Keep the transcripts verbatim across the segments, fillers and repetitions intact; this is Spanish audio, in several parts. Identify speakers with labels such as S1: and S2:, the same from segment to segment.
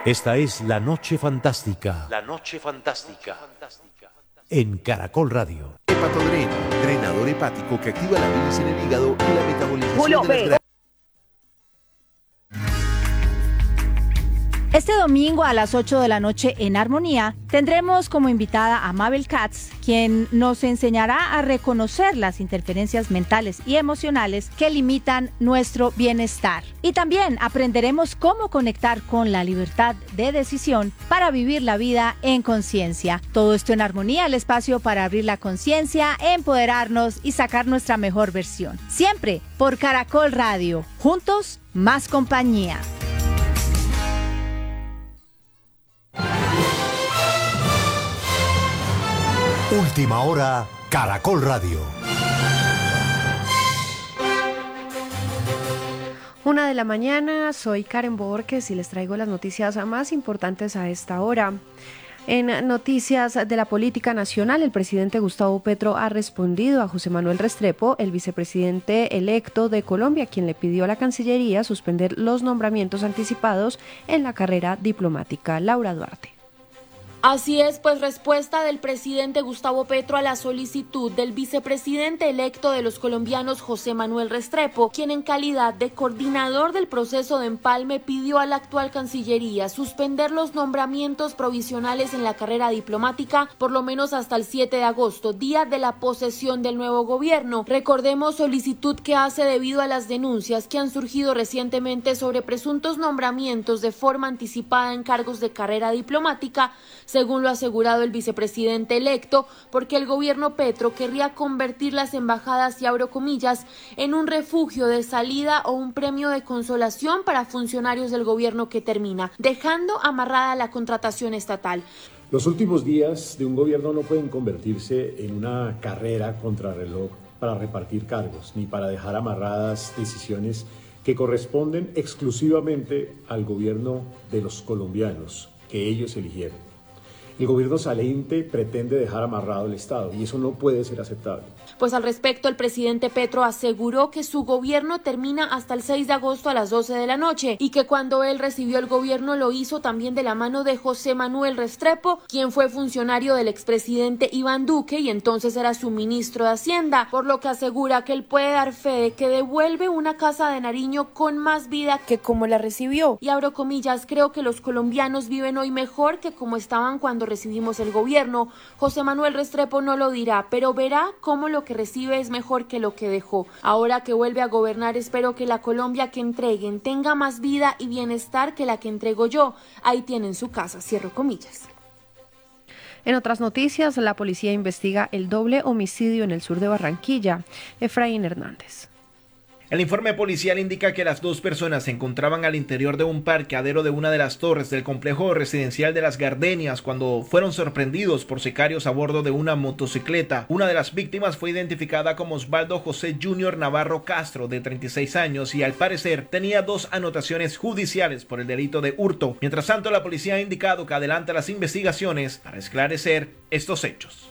S1: Esta es La Noche Fantástica. La Noche Fantástica. En Caracol Radio.
S2: Hepatodren, drenador hepático que activa la bilis en el hígado y la metabolización
S3: Julio,
S2: de las
S3: ve.
S2: grasas.
S4: Este domingo a las ocho de la noche en Armonía tendremos como invitada a Mabel Katz, quien nos enseñará a reconocer las interferencias mentales y emocionales que limitan nuestro bienestar. Y también aprenderemos cómo conectar con la libertad de decisión para vivir la vida en conciencia. Todo esto en Armonía, el espacio para abrir la conciencia, empoderarnos y sacar nuestra mejor versión. Siempre por Caracol Radio. Juntos, más compañía.
S1: Última hora, Caracol Radio.
S5: Una de la mañana, soy Karen Borges y les traigo las noticias más importantes a esta hora. En noticias de la política nacional, el presidente Gustavo Petro ha respondido a José Manuel Restrepo, el vicepresidente electo de Colombia, quien le pidió a la Cancillería suspender los nombramientos anticipados en la carrera diplomática. Laura Duarte.
S6: Así es, pues respuesta del presidente Gustavo Petro a la solicitud del vicepresidente electo de los colombianos José Manuel Restrepo, quien en calidad de coordinador del proceso de empalme pidió a la actual Cancillería suspender los nombramientos provisionales en la carrera diplomática por lo menos hasta el siete de agosto, día de la posesión del nuevo gobierno. Recordemos solicitud que hace debido a las denuncias que han surgido recientemente sobre presuntos nombramientos de forma anticipada en cargos de carrera diplomática, según lo ha asegurado el vicepresidente electo, porque el gobierno Petro querría convertir las embajadas, y abro comillas, en un refugio de salida o un premio de consolación para funcionarios del gobierno que termina, dejando amarrada la contratación estatal.
S7: Los últimos días de un gobierno no pueden convertirse en una carrera contrarreloj para repartir cargos, ni para dejar amarradas decisiones que corresponden exclusivamente al gobierno de los colombianos, que ellos eligieron. El gobierno saliente pretende dejar amarrado el Estado y eso no puede ser aceptable.
S6: Pues al respecto, el presidente Petro aseguró que su gobierno termina hasta el seis de agosto a las doce de la noche y que cuando él recibió el gobierno lo hizo también de la mano de José Manuel Restrepo, quien fue funcionario del expresidente Iván Duque y entonces era su ministro de Hacienda, por lo que asegura que él puede dar fe de que devuelve una casa de Nariño con más vida que como la recibió. Y abro comillas, creo que los colombianos viven hoy mejor que como estaban cuando recibimos el gobierno. José Manuel Restrepo no lo dirá, pero verá cómo lo que recibe es mejor que lo que dejó. Ahora que vuelve a gobernar, espero que la Colombia que entreguen tenga más vida y bienestar que la que entrego yo. Ahí tienen su casa, cierro comillas.
S5: En otras noticias, la policía investiga el doble homicidio en el sur de Barranquilla. Efraín Hernández.
S8: El informe policial indica que las dos personas se encontraban al interior de un parqueadero de una de las torres del complejo residencial de Las Gardenias cuando fueron sorprendidos por sicarios a bordo de una motocicleta. Una de las víctimas fue identificada como Osvaldo José Junior Navarro Castro, de treinta y seis años, y al parecer tenía dos anotaciones judiciales por el delito de hurto. Mientras tanto, la policía ha indicado que adelanta las investigaciones para esclarecer estos hechos.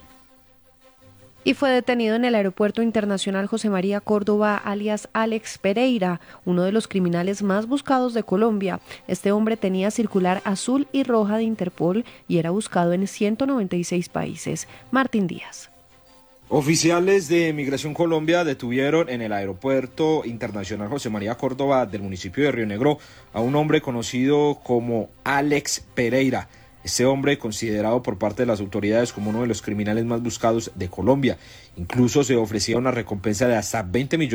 S5: Y fue detenido en el Aeropuerto Internacional José María Córdoba, alias Alex Pereira, uno de los criminales más buscados de Colombia. Este hombre tenía circular azul y roja de Interpol y era buscado en ciento noventa y seis países. Martín Díaz.
S9: Oficiales de Migración Colombia detuvieron en el Aeropuerto Internacional José María Córdoba del municipio de Río Negro a un hombre conocido como Alex Pereira. Este hombre, considerado por parte de las autoridades como uno de los criminales más buscados de Colombia, incluso se ofrecía una recompensa de hasta veinte millones